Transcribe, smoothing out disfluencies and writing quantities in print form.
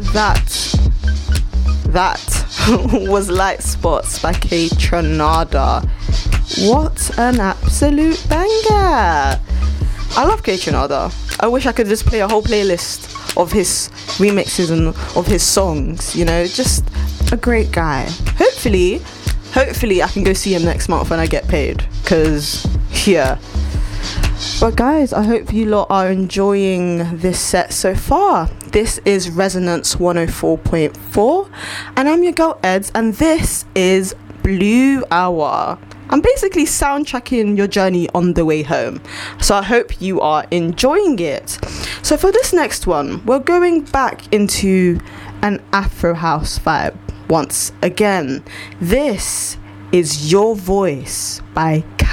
That was Light Spots by Kaytranada. What an absolute banger. I love Kaytranada. I wish I could just play a whole playlist of his remixes and of his songs, you know, just a great guy. Hopefully I can go see him next month when I get paid, because yeah. But guys, I hope you lot are enjoying this set so far. This is Resonance 104.4 and I'm your girl Eds, and this is Blue Hour. I'm basically soundtracking your journey on the way home, so I hope you are enjoying it. So for this next one, we're going back into an Afro house vibe once again. This is Your Voice by